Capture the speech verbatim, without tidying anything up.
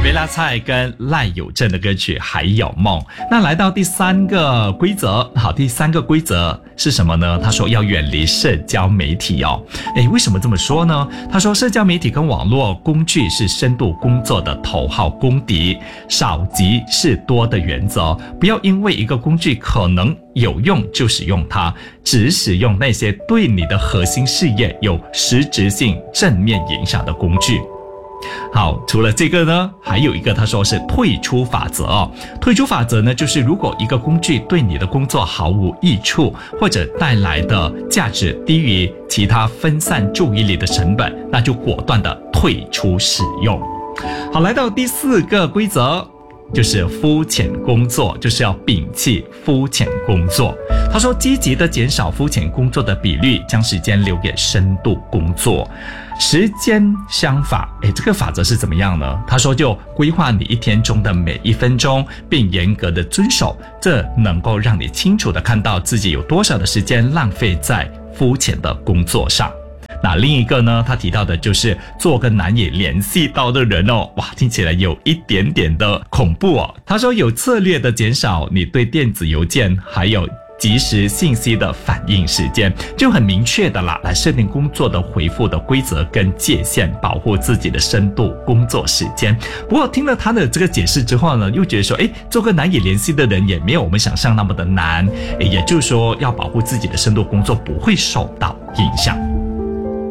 梅拉菜跟赖有正的歌曲还有梦。那来到第三个规则，好，第三个规则是什么呢？他说要远离社交媒体哦。诶，为什么这么说呢？他说社交媒体跟网络工具是深度工作的头号公敌，少即是多的原则，不要因为一个工具可能有用就使用它，只使用那些对你的核心事业有实质性正面影响的工具。好，除了这个呢，还有一个他说是退出法则哦。退出法则呢，就是如果一个工具对你的工作毫无益处，或者带来的价值低于其他分散注意力的成本，那就果断的退出使用。好，来到第四个规则，就是肤浅工作，就是要摒弃肤浅工作。他说积极的减少肤浅工作的比率，将时间留给深度工作。时间相法，诶，这个法则是怎么样呢？他说就规划你一天中的每一分钟，并严格的遵守，这能够让你清楚的看到自己有多少的时间浪费在肤浅的工作上。那另一个呢，他提到的就是做个难以联系到的人哦，哇，听起来有一点点的恐怖哦。他说有策略的减少你对电子邮件还有即时信息的反应时间，就很明确的啦，来设定工作的回复的规则跟界限，保护自己的深度工作时间。不过听了他的这个解释之后呢，又觉得说，诶，做个难以联系的人也没有我们想象那么的难，也就是说要保护自己的深度工作不会受到影响。